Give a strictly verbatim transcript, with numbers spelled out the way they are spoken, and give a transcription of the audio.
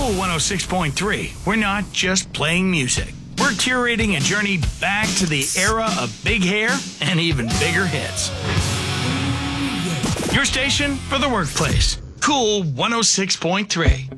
Cool one oh six point three. We're not just playing music. We're curating a journey back to the era of big hair and even bigger hits. Your station for the workplace. Cool one oh six point three.